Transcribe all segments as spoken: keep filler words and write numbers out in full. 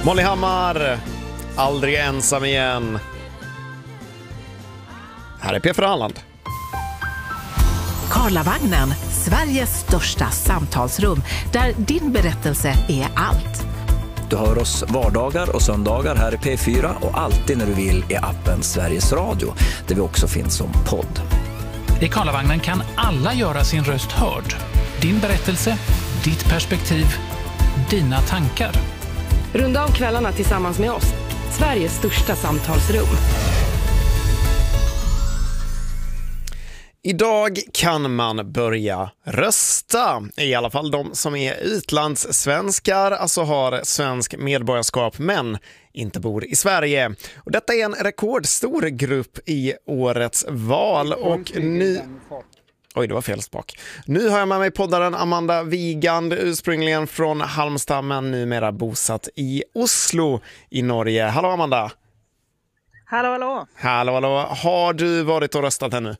Molly Hammar, aldrig ensam igen. Här är P för Halland. Karlavagnen, Sveriges största samtalsrum, där din berättelse är allt. Du hör oss vardagar och söndagar här i P fyra och alltid när du vill i appen Sveriges Radio, där vi också finns som podd. I Karlavagnen kan alla göra sin röst hörd. Din berättelse, ditt perspektiv, dina tankar. Runda av kvällarna tillsammans med oss. Sveriges största samtalsrum. Idag kan man börja rösta. I alla fall de som är utlandssvenskar, alltså har svensk medborgarskap men inte bor i Sverige. Och detta är en rekordstor grupp i årets val. Och nu... Oj, det var fel spak. Nu har jag med mig poddaren Amanda Wigand, ursprungligen från Halmstad men numera bosatt i Oslo i Norge. Hallå Amanda! Hallå, hallå! Hallå, hallå! Har du varit och röstat ännu?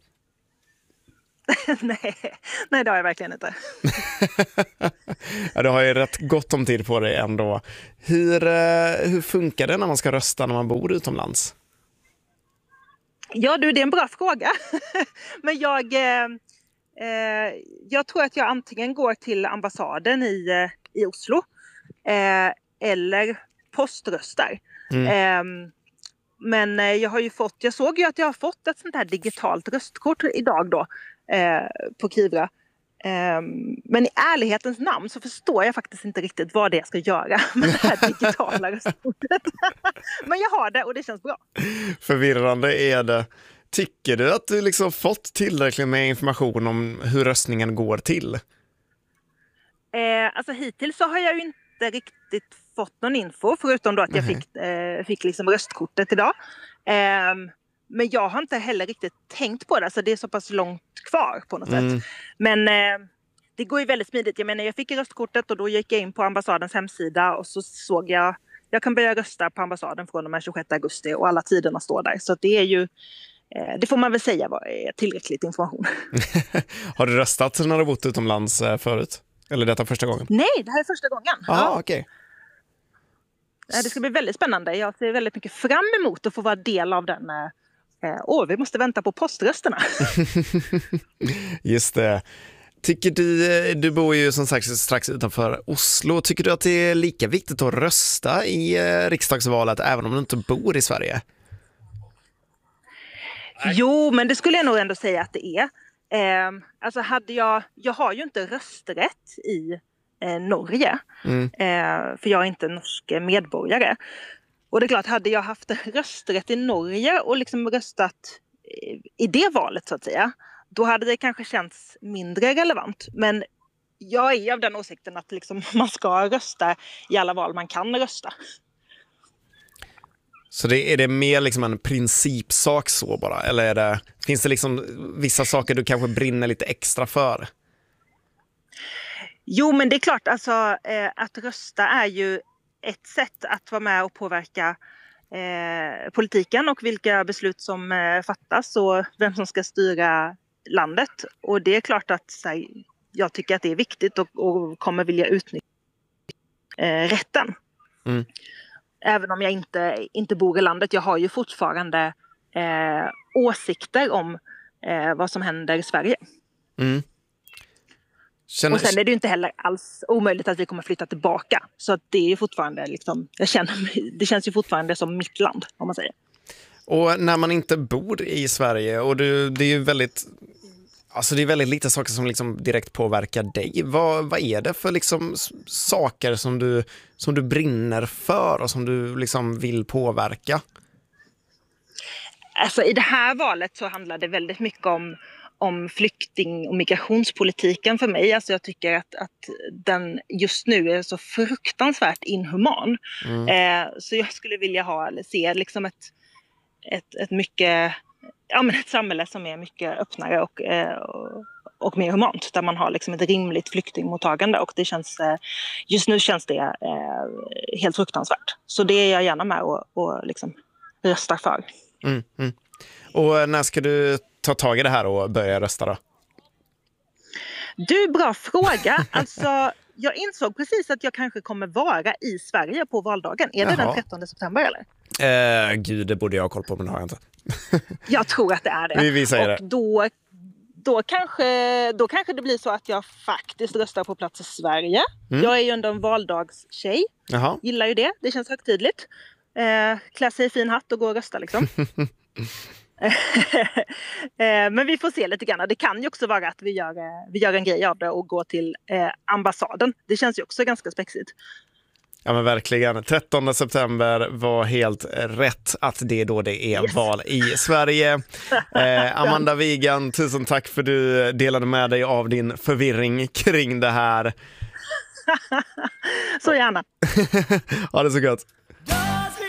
nej, nej, det har jag verkligen inte. Ja, du har ju rätt gott om tid på dig ändå. Hur, hur funkar det när man ska rösta när man bor utomlands? Ja, du, det är en bra fråga. Men jag... Eh... Eh, jag tror att jag antingen går till ambassaden i, eh, i Oslo eh, eller poströstar. Mm. Eh, men eh, jag har ju fått, jag såg ju att jag har fått ett sånt här digitalt röstkort idag då eh, på Kivra. Eh, men i ärlighetens namn så förstår jag faktiskt inte riktigt vad det är jag ska göra med det här digitala röstkortet. Men jag har det och det känns bra. Förvirrande är det. Tycker du att du liksom fått tillräckligt med information om hur röstningen går till? Eh, alltså hittills så har jag ju inte riktigt fått någon info förutom då att jag mm. fick, eh, fick liksom röstkortet idag. Eh, men jag har inte heller riktigt tänkt på det, så det är så pass långt kvar på något mm. sätt. Men eh, det går ju väldigt smidigt. Jag menar, jag fick röstkortet och då gick jag in på ambassadens hemsida och så såg jag, jag kan börja rösta på ambassaden från och med tjugosjätte augusti och alla tiderna står där. Så det är ju det får man väl säga var tillräckligt information. Har du röstat när du bott utomlands förut? Eller detta första gången? Nej, det här är första gången. Ah, ja, okej. Okay. Det ska bli väldigt spännande. Jag ser väldigt mycket fram emot att få vara del av den. Åh, oh, vi måste vänta på poströsterna. Just det. Tycker du, du bor ju som sagt strax utanför Oslo. Tycker du att det är lika viktigt att rösta i riksdagsvalet även om du inte bor i Sverige? Jo, men det skulle jag nog ändå säga att det är. Eh, alltså hade jag, jag har ju inte rösträtt i eh, Norge. Mm. Eh, för jag är inte norsk medborgare. Och det är klart, hade jag haft rösträtt i Norge och liksom röstat i det valet så att säga, då hade det kanske känts mindre relevant. Men jag är av den åsikten att liksom man ska rösta i alla val man kan rösta. Så det, är det mer liksom en principsak så bara? Eller är det, finns det liksom vissa saker du kanske brinner lite extra för? Jo, men det är klart. Alltså, eh, att rösta är ju ett sätt att vara med och påverka eh, politiken och vilka beslut som eh, fattas och vem som ska styra landet. Och det är klart att så här, jag tycker att det är viktigt och, och kommer vilja utnyttja eh, rätten. Mm. Även om jag inte, inte bor i landet. Jag har ju fortfarande eh, åsikter om eh, vad som händer i Sverige. Mm. Känner... Och sen är det ju inte heller alls omöjligt att vi kommer flytta tillbaka. Så att det är ju fortfarande liksom, jag känner, det känns ju fortfarande som mitt land, om man säger. Och när man inte bor i Sverige, och du, det är ju väldigt... Alltså det är väldigt lite saker som liksom direkt påverkar dig. Vad, vad är det för liksom saker som du, som du brinner för och som du liksom vill påverka? Alltså i det här valet så handlar det väldigt mycket om, om flykting- och migrationspolitiken för mig. Alltså jag tycker att, att den just nu är så fruktansvärt inhuman. Mm. Eh, så jag skulle vilja ha, eller se liksom ett, ett, ett mycket... Ja, men ett samhälle som är mycket öppnare och, och, och mer humant. Där man har liksom ett rimligt flyktingmottagande. Och det känns, just nu känns det eh, helt fruktansvärt. Så det är jag gärna med och, och liksom röstar för. Mm, mm. Och när ska du ta tag i det här och börja rösta då? Du, bra fråga. Alltså, jag insåg precis att jag kanske kommer vara i Sverige på valdagen. Är det Jaha. den trettonde september eller? Eh, gud, det borde jag ha koll på, men det har jag inte. Jag tror att det är det. Vi, vi säger och det. Då, då, kanske, då kanske det blir så att jag faktiskt röstar på plats i Sverige. Mm. Jag är ju ändå en valdagstjej. Jaha. Gillar ju det. Det känns högtidligt. Eh, klä sig i fin hatt och gå och rösta liksom. Men vi får se lite grann. Det kan ju också vara att vi gör, vi gör en grej av det och går till eh, ambassaden. Det känns ju också ganska spexigt. Ja men verkligen. trettonde september var helt rätt att det är då det är yes. val i Sverige. Eh, Amanda Wigan, tusen tack för att du delade med dig av din förvirring kring det här. Så gärna. Ha det så gott.